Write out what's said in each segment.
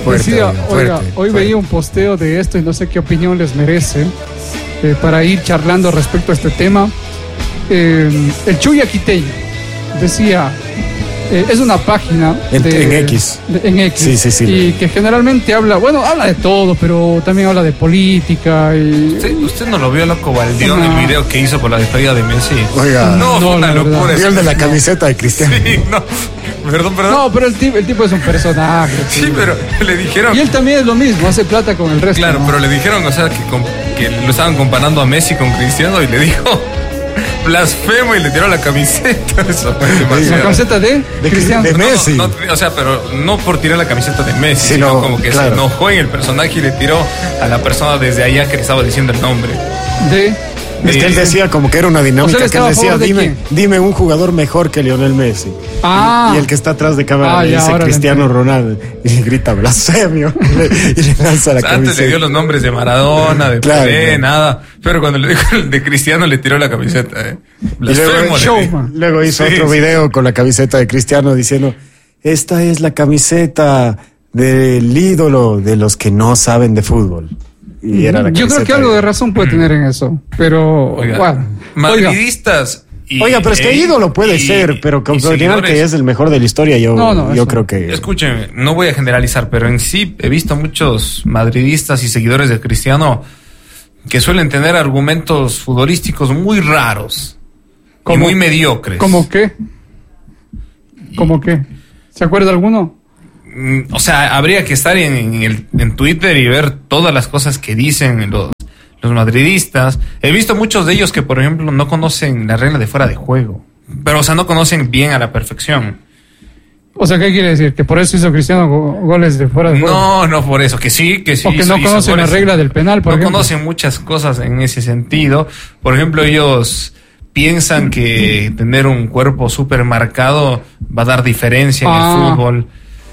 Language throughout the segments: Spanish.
Decía, oiga, hoy veía un posteo de esto y no sé qué opinión les merece para ir charlando respecto a este tema. El Chuy Aquiteño decía, es una página en X. En X. Sí. Y que generalmente habla de todo, pero también habla de política. ¿Usted no lo vio, loco, Valdión, el video que hizo por la despedida de Messi? Oiga, no, una locura. Vio el de la camiseta de Cristiano. Sí, no. Perdón. No, pero el tipo es un personaje. Sí, pero le dijeron... Y él también es lo mismo, hace plata con el resto. Claro, ¿no? Pero le dijeron, o sea, que lo estaban comparando a Messi con Cristiano y le dijo... blasfemo y le tiró la camiseta. Eso fue demasiado. ¿La camiseta de Cristiano? De Messi. No, o sea, pero no por tirar la camiseta de Messi, sino como que se enojó en el personaje y le tiró a la persona desde allá que le estaba diciendo el nombre. Es que él decía como que era una dinámica, que él decía, dime un jugador mejor que Lionel Messi. Y el que está atrás de cámara le dice Cristiano Ronaldo. Y grita blasfemio. y le lanza la camiseta. Antes le dio los nombres de Maradona, de Pelé, nada. Pero cuando le dijo el de Cristiano le tiró la camiseta. Blasfemo. Luego hizo otro video con la camiseta de Cristiano diciendo, esta es la camiseta del ídolo de los que no saben de fútbol. Y era yo creo que algo de razón puede tener en eso, pero madridistas pero es que ídolo puede ser, pero considerar que es el mejor de la historia, yo creo que... Escúchenme, no voy a generalizar, pero en sí he visto muchos madridistas y seguidores de Cristiano que suelen tener argumentos futbolísticos muy raros y muy mediocres. ¿Cómo qué? ¿Se acuerda alguno? O sea, habría que estar en Twitter y ver todas las cosas que dicen los madridistas. He visto muchos de ellos que, por ejemplo, no conocen la regla de fuera de juego. Pero, o sea, no conocen bien a la perfección. O sea, ¿qué quiere decir? ¿Que por eso hizo Cristiano goles de fuera de juego? No por eso. Que sí. O que no conocen la regla del penal, por ejemplo. No conocen muchas cosas en ese sentido. Por ejemplo, ellos piensan que tener un cuerpo súper marcado va a dar diferencia en el fútbol.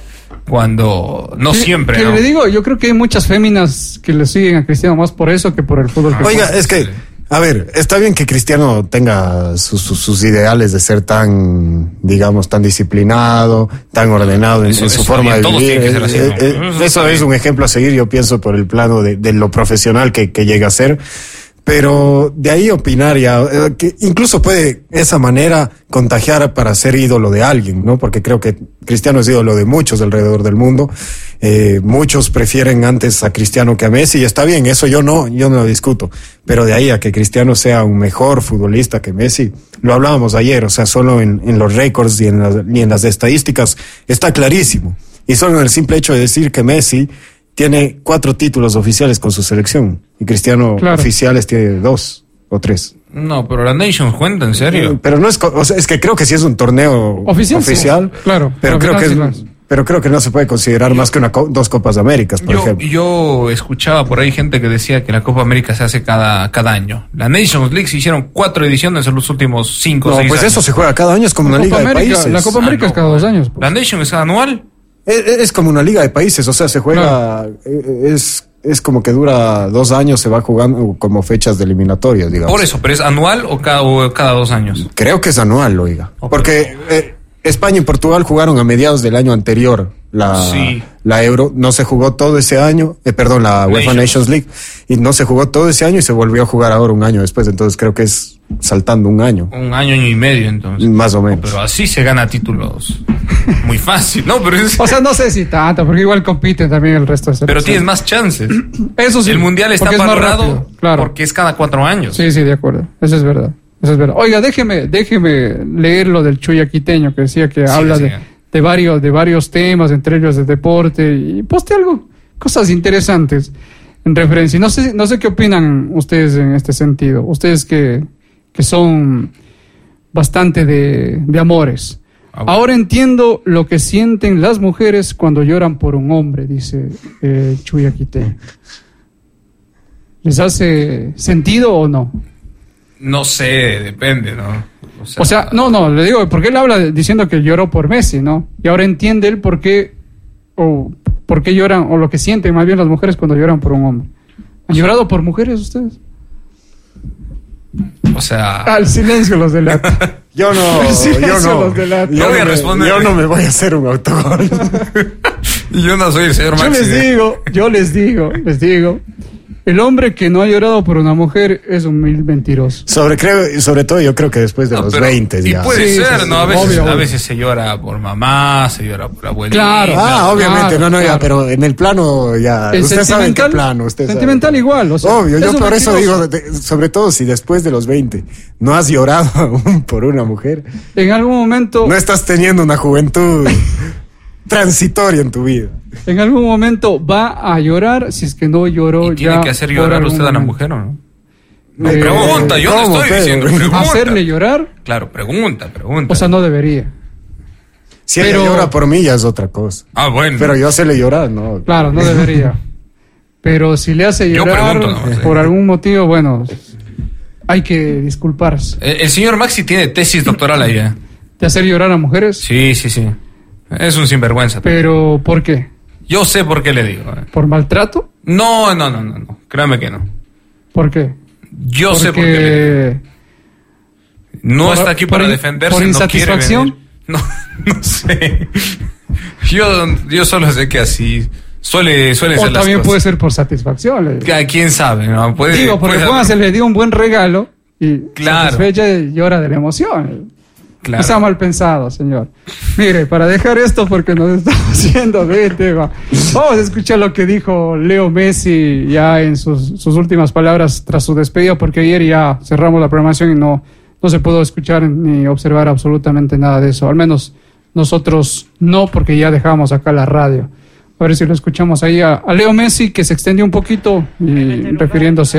Cuando no siempre, ¿no? Le digo, yo creo que hay muchas féminas que le siguen a Cristiano más por eso que por el fútbol. Oiga, es que, a ver, está bien que Cristiano tenga sus ideales de ser tan, digamos, tan disciplinado, tan ordenado en su forma de vivir. Eso es un ejemplo a seguir, yo pienso, por el plano de lo profesional que llega a ser. Pero de ahí opinar que incluso puede esa manera contagiar para ser ídolo de alguien, ¿no? Porque creo que Cristiano es ídolo de muchos alrededor del mundo. Muchos prefieren antes a Cristiano que a Messi y está bien, eso yo no lo discuto. Pero de ahí a que Cristiano sea un mejor futbolista que Messi, lo hablábamos ayer, o sea, solo en los récords y en las estadísticas está clarísimo. Y solo en el simple hecho de decir que Messi tiene 4 títulos oficiales con su selección y Cristiano oficiales tiene 2 o 3. No, pero la Nations cuenta, en serio. Pero no es, o sea, es que creo que sí es un torneo oficial. Claro, pero creo que no se puede considerar más que 2 Copas Américas, por ejemplo. Yo escuchaba por ahí gente que decía que la Copa América se hace cada año. La Nations League se hicieron 4 ediciones en los últimos 5 o 6 años. No, pues eso se juega cada año, es como una liga de países. La Copa América es cada 2 años. Pues. ¿La Nations es anual? Es como una liga de países, o sea, se juega, es como que dura 2 años, se va jugando como fechas de eliminatorias, digamos. Por eso, ¿pero es anual o cada 2 años? Creo que es anual, oiga. Okay. Porque España y Portugal jugaron a mediados del año anterior la Euro, no se jugó todo ese año, la UEFA Nations League, y no se jugó todo ese año y se volvió a jugar ahora un año después, entonces creo que es saltando un año. Un año y medio, entonces. Más o menos. Pero así se gana títulos muy fácil, ¿no? Pero o sea, no sé si tanto, porque igual compiten también el resto de selecciones. Pero tienes más chances. Eso sí. El Mundial está valorado porque es cada 4 años. Sí, de acuerdo. Eso es verdad. Oiga, déjeme leer lo del Chuy Aquiteño, que decía que habla de varios temas, entre ellos de deporte, y poste cosas interesantes en referencia. No sé qué opinan ustedes en este sentido. Ustedes que son bastante de amores. Ahora entiendo lo que sienten las mujeres cuando lloran por un hombre, dice Chuy Aquiteño. ¿Les hace sentido o no? No sé, depende, ¿no? O sea, no, le digo, porque él habla diciendo que lloró por Messi, ¿no? Y ahora entiende él por qué lloran, o lo que sienten más bien las mujeres cuando lloran por un hombre. ¿Han llorado por mujeres ustedes? O sea... Al silencio los delata. Yo no. Los delata. Yo voy a responder. Yo no me voy a hacer un autogol. Yo no soy el señor Maxi. Yo les digo. El hombre que no ha llorado por una mujer es un mil mentiroso. Sobre todo yo creo que después de los 20 ya. Y puede ser, ¿no? A veces se llora por mamá, se llora por abuelita. Claro. Obviamente, claro. Ya, pero en el plano ya... Usted sabe en qué plano. Sentimental igual, o sea... Obvio, yo por eso digo, sobre todo si después de los 20 no has llorado aún por una mujer. En algún momento... No estás teniendo una juventud... transitoria en tu vida. En algún momento va a llorar si es que no lloró. ¿Y tiene ya que hacer llorar usted a la mujer o no? No, pregunta, yo no estoy diciendo pregunta. ¿Hacerle llorar? Claro, pregunta. O sea, no debería. Si ella llora por mí ya es otra cosa. Ah, bueno. Pero yo hacerle llorar, no. Claro, no debería. Pero si le hace llorar por algún motivo, bueno, hay que disculparse. El señor Maxi tiene tesis doctoral ahí, ¿eh? ¿De hacer llorar a mujeres? Sí. Es un sinvergüenza. ¿Pero por qué? Yo sé por qué le digo. ¿Por maltrato? No. Créame que no. ¿Por qué? Yo sé por qué le digo. No está aquí para defenderse. ¿Por insatisfacción? No sé. Yo solo sé que así suele ser las cosas. O también puede ser por satisfacción. ¿Quién sabe? ¿No? Porque se le dio un buen regalo y satisfecha y llora de la emoción. Claro. No sea mal pensado, señor. Mire, para dejar esto porque nos estamos yendo de tema, vamos a escuchar lo que dijo Leo Messi ya en sus últimas palabras tras su despedida, porque ayer ya cerramos la programación y no se pudo escuchar ni observar absolutamente nada de eso. Al menos nosotros no, porque ya dejamos acá la radio. A ver si lo escuchamos ahí a Leo Messi, que se extendió un poquito y refiriéndose